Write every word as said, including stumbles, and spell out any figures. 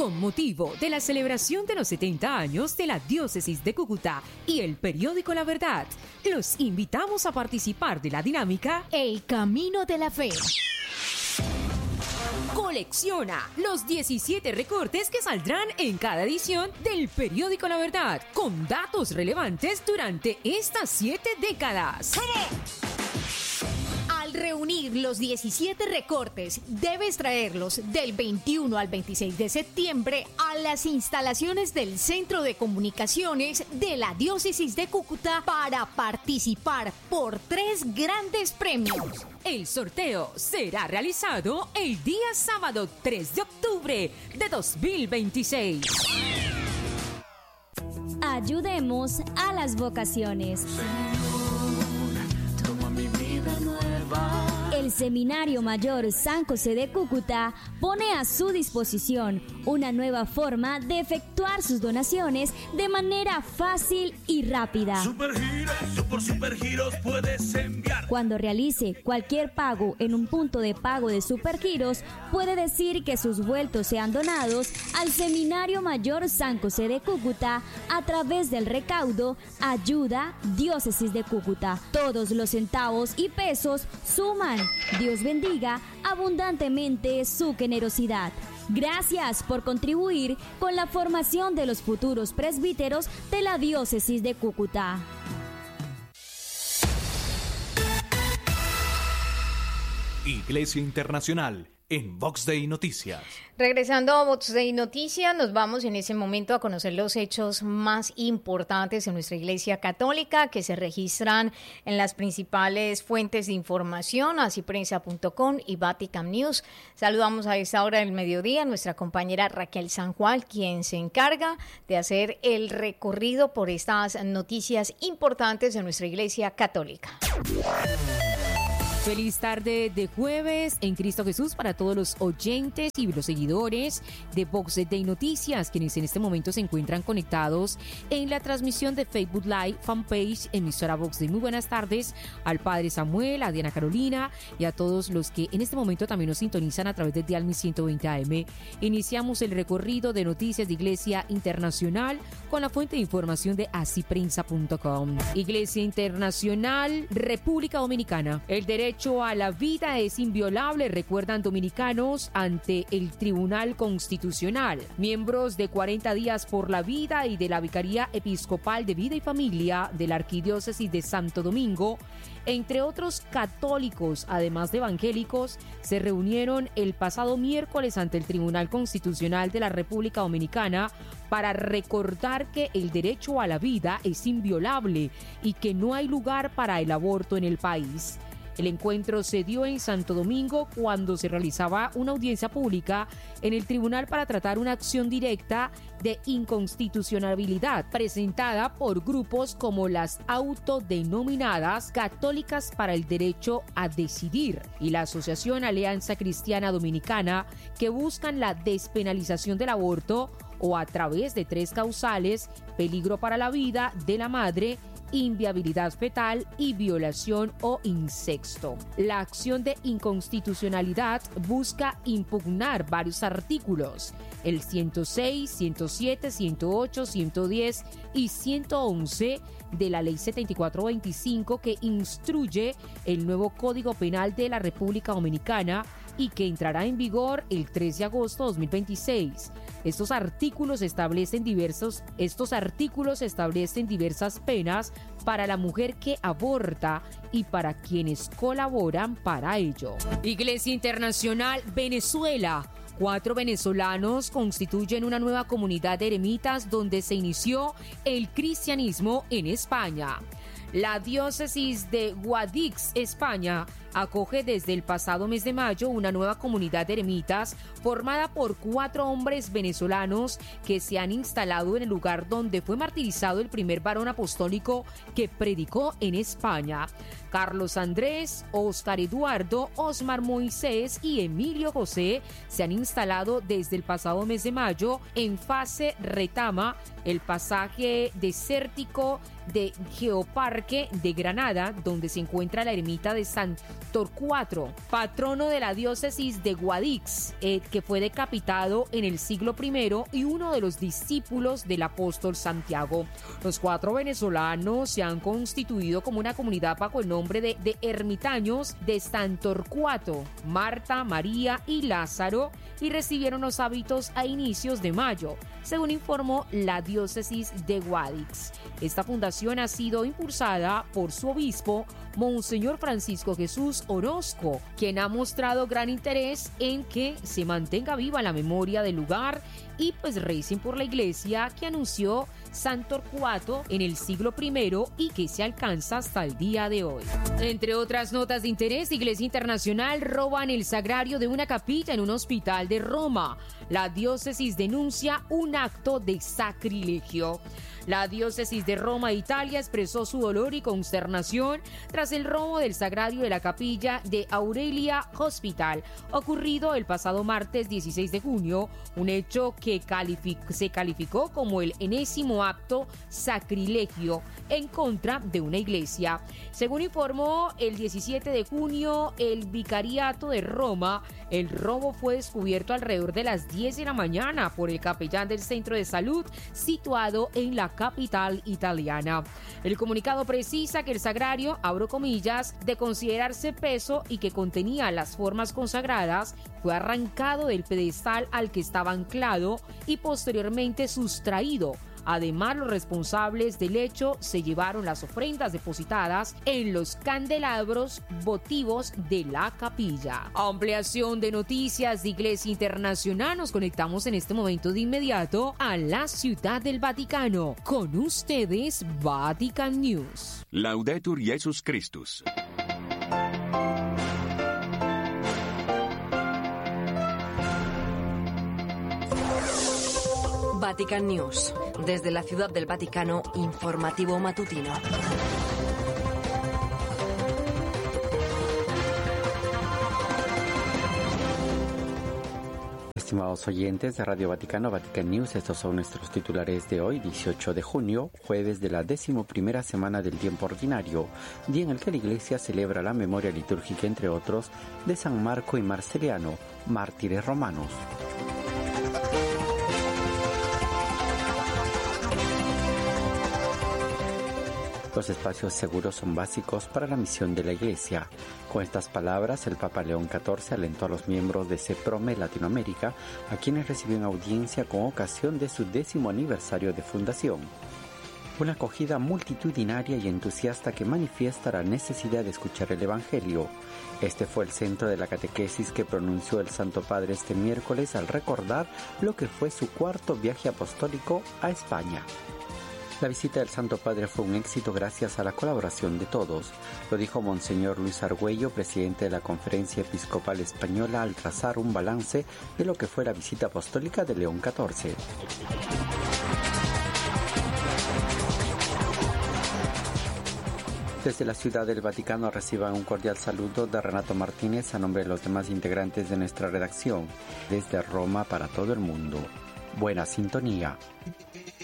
Con motivo de la celebración de los setenta años de la Diócesis de Cúcuta y el periódico La Verdad, los invitamos a participar de la dinámica El Camino de la Fe. Colecciona los diecisiete recortes que saldrán en cada edición del periódico La Verdad, con datos relevantes durante estas siete décadas. Al reunir los diecisiete recortes, debes traerlos del veintiuno al veintiséis de septiembre a las instalaciones del Centro de Comunicaciones de la Diócesis de Cúcuta para participar por tres grandes premios. El sorteo será realizado el día sábado tres de octubre de dos mil veintiséis. Ayudemos a las vocaciones. El Seminario Mayor San José de Cúcuta pone a su disposición una nueva forma de efectuar sus donaciones de manera fácil y rápida. Supergiros, por Supergiros puedes enviar. Cuando realice cualquier pago en un punto de pago de Supergiros, puede decir que sus vueltos sean donados al Seminario Mayor San José de Cúcuta a través del recaudo Ayuda Diócesis de Cúcuta. Todos los centavos y pesos suman. Dios bendiga abundantemente su generosidad. Gracias por contribuir con la formación de los futuros presbíteros de la Diócesis de Cúcuta. Iglesia Internacional en Vox Day Noticias. Regresando a Vox Day Noticias, nos vamos en ese momento a conocer los hechos más importantes en nuestra Iglesia Católica que se registran en las principales fuentes de información, así prensa punto com y Vatican News. Saludamos a esta hora del mediodía a nuestra compañera Raquel San Juan, quien se encarga de hacer el recorrido por estas noticias importantes de nuestra Iglesia Católica. Feliz tarde de jueves en Cristo Jesús para todos los oyentes y los seguidores de Vox Day Noticias, quienes en este momento se encuentran conectados en la transmisión de Facebook Live, fanpage, emisora Vox Day. Muy buenas tardes al Padre Samuel, a Diana Carolina y a todos los que en este momento también nos sintonizan a través de Dial Mi ciento veinte A M. Iniciamos el recorrido de noticias de Iglesia Internacional con la fuente de información de así prensa punto com. Iglesia Internacional, República Dominicana. El derecho derecho a la vida es inviolable, recuerdan dominicanos ante el Tribunal Constitucional. Miembros de cuarenta días por la vida y de la Vicaría Episcopal de Vida y Familia de la Arquidiócesis de Santo Domingo, entre otros católicos, además de evangélicos, se reunieron el pasado miércoles ante el Tribunal Constitucional de la República Dominicana para recordar que el derecho a la vida es inviolable y que no hay lugar para el aborto en el país. El encuentro se dio en Santo Domingo cuando se realizaba una audiencia pública en el tribunal para tratar una acción directa de inconstitucionalidad presentada por grupos como las autodenominadas Católicas para el Derecho a Decidir y la Asociación Alianza Cristiana Dominicana, que buscan la despenalización del aborto o a través de tres causales: peligro para la vida de la madre, inviabilidad fetal y violación o incesto. La acción de inconstitucionalidad busca impugnar varios artículos, el ciento seis, ciento siete, ciento ocho, ciento diez y ciento once de la Ley setenta y cuatro veinticinco, que instruye el nuevo Código Penal de la República Dominicana y que entrará en vigor el tres de agosto de dos mil veintiséis. Estos artículos establecen diversos, estos artículos establecen diversas penas para la mujer que aborta y para quienes colaboran para ello. Iglesia Internacional Venezuela. Cuatro venezolanos constituyen una nueva comunidad de eremitas donde se inició el cristianismo en España. La diócesis de Guadix, España, acoge desde el pasado mes de mayo una nueva comunidad de eremitas formada por cuatro hombres venezolanos que se han instalado en el lugar donde fue martirizado el primer varón apostólico que predicó en España. Carlos Andrés, Oscar Eduardo, Osmar Moisés y Emilio José se han instalado desde el pasado mes de mayo en fase Retama, el pasaje desértico de Geoparque de Granada, donde se encuentra la ermita de San Torcuato, patrono de la diócesis de Guadix, eh, que fue decapitado en el siglo primero y uno de los discípulos del apóstol Santiago. Los cuatro venezolanos se han constituido como una comunidad bajo el nombre de, de ermitaños de San Torcuato, Marta, María y Lázaro, y recibieron los hábitos a inicios de mayo, según informó la diócesis de Guadix. Esta fundación ha sido impulsada por su obispo, Monseñor Francisco Jesús Orozco, quien ha mostrado gran interés en que se mantenga viva la memoria del lugar y pues recen por la iglesia que anunció San Torcuato en el siglo primero y que se alcanza hasta el día de hoy. Entre otras notas de interés, Iglesia Internacional roban el sagrario de una capilla en un hospital de Roma. La diócesis denuncia un acto de sacrilegio. La diócesis de Roma, Italia, expresó su dolor y consternación tras el robo del sagrario de la capilla de Aurelia Hospital, ocurrido el pasado martes dieciséis de junio, un hecho que calific- se calificó como el enésimo acto sacrilegio en contra de una iglesia. Según informó el diecisiete de junio el Vicariato de Roma, el robo fue descubierto alrededor de las diez de la mañana por el capellán del centro de salud situado en la capital italiana. El comunicado precisa que el sagrario, abro comillas, de considerarse peso y que contenía las formas consagradas, fue arrancado del pedestal al que estaba anclado y posteriormente sustraído. Además, los responsables del hecho se llevaron las ofrendas depositadas en los candelabros votivos de la capilla. Ampliación de noticias de Iglesia Internacional. Nos conectamos en este momento de inmediato a la Ciudad del Vaticano. Con ustedes, Vatican News. Laudetur Jesus Christus. Vatican News. Desde la Ciudad del Vaticano, informativo matutino. Estimados oyentes de Radio Vaticano, Vatican News, estos son nuestros titulares de hoy, dieciocho de junio, jueves de la decimoprimera semana del tiempo ordinario, día en el que la Iglesia celebra la memoria litúrgica, entre otros, de San Marco y Marceliano, mártires romanos. Los espacios seguros son básicos para la misión de la Iglesia. Con estas palabras, el Papa León catorce alentó a los miembros de CEPROME Latinoamérica, a quienes recibió en audiencia con ocasión de su décimo aniversario de fundación. Una acogida multitudinaria y entusiasta que manifiesta la necesidad de escuchar el Evangelio. Este fue el centro de la catequesis que pronunció el Santo Padre este miércoles al recordar lo que fue su cuarto viaje apostólico a España. La visita del Santo Padre fue un éxito gracias a la colaboración de todos, lo dijo Monseñor Luis Argüello, presidente de la Conferencia Episcopal Española, al trazar un balance de lo que fue la visita apostólica de León catorce. Desde la Ciudad del Vaticano reciban un cordial saludo de Renato Martínez a nombre de los demás integrantes de nuestra redacción, desde Roma para todo el mundo. Buena sintonía.